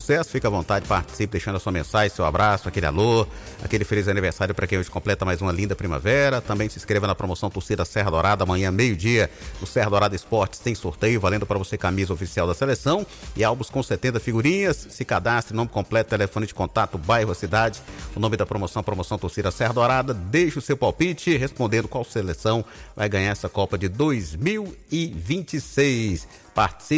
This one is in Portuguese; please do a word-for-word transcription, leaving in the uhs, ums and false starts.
sucesso. Fica à vontade, participe, deixando a sua mensagem, seu abraço, aquele alô, aquele feliz aniversário para quem hoje completa mais uma linda primavera. Também se inscreva na promoção Torcida Serra Dourada, amanhã meio-dia, no Serra Dourada Esportes tem sorteio, valendo para você camisa oficial da seleção e álbuns com setenta figurinhas. Se cadastre, nome completo, telefone de contato, bairro, cidade, o nome da promoção, promoção Torcida Serra Dourada. Deixe o seu palpite, respondendo qual seleção vai ganhar essa Copa de dois mil e vinte e seis. Participe.